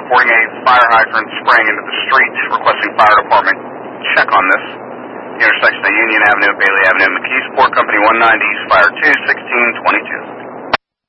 reporting a fire hydrant spraying into the street, requesting fire department check on this. The intersection of Union Avenue, Bailey Avenue, McKeesport, Company 190, East Fire 2, 1622.